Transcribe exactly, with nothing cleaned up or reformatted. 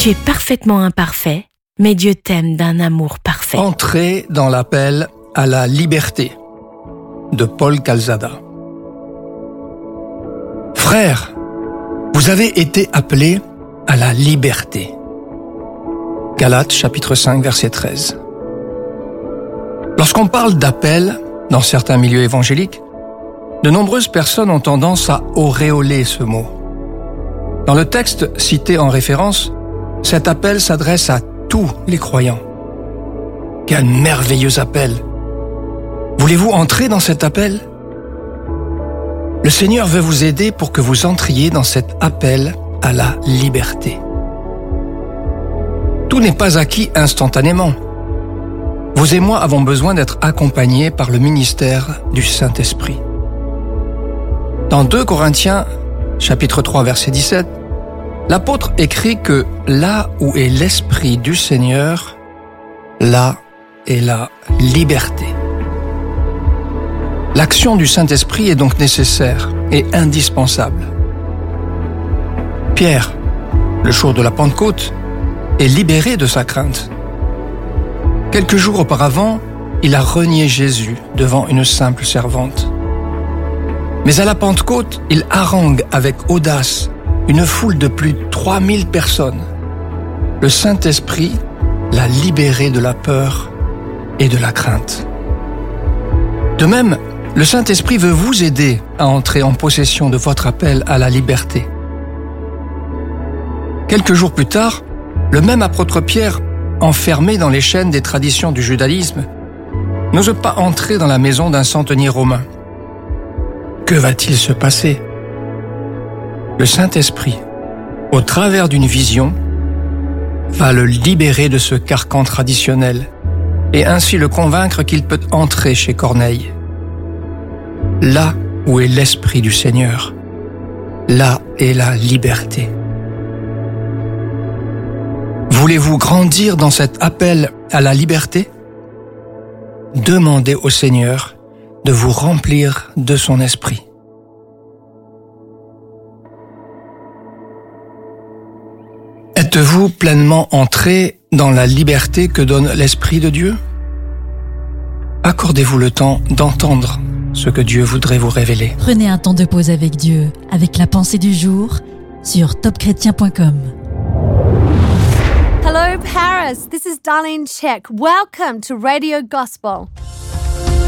Tu es parfaitement imparfait, mais Dieu t'aime d'un amour parfait. Entrez dans l'appel à la liberté de Paul Calzada. Frères, vous avez été appelés à la liberté. Galates chapitre cinq verset treize. Lorsqu'on parle d'appel dans certains milieux évangéliques, de nombreuses personnes ont tendance à auréoler ce mot. Dans le texte cité en référence, cet appel s'adresse à tous les croyants. Quel merveilleux appel! Voulez-vous entrer dans cet appel? Le Seigneur veut vous aider pour que vous entriez dans cet appel à la liberté. Tout n'est pas acquis instantanément. Vous et moi avons besoin d'être accompagnés par le ministère du Saint-Esprit. Dans deux Corinthiens, chapitre trois, verset dix-sept, l'apôtre écrit que là où est l'Esprit du Seigneur, là est la liberté. L'action du Saint-Esprit est donc nécessaire et indispensable. Pierre, le jour de la Pentecôte, est libéré de sa crainte. Quelques jours auparavant, il a renié Jésus devant une simple servante. Mais à la Pentecôte, il harangue avec audace une foule de plus de trois mille personnes. Le Saint-Esprit l'a libéré de la peur et de la crainte. De même, le Saint-Esprit veut vous aider à entrer en possession de votre appel à la liberté. Quelques jours plus tard, le même apôtre Pierre, enfermé dans les chaînes des traditions du judaïsme, n'ose pas entrer dans la maison d'un centenier romain. Que va-t-il se passer? Le Saint-Esprit, au travers d'une vision, va le libérer de ce carcan traditionnel et ainsi le convaincre qu'il peut entrer chez Corneille. Là où est l'Esprit du Seigneur, là est la liberté. Voulez-vous grandir dans cet appel à la liberté? Demandez au Seigneur de vous remplir de son esprit. Êtes-vous pleinement entré dans la liberté que donne l'Esprit de Dieu? Accordez-vous le temps d'entendre ce que Dieu voudrait vous révéler. Prenez un temps de pause avec Dieu, avec la pensée du jour sur top chrétien point com. Hello, Paris. This is Darlene Check. Welcome to Radio Gospel.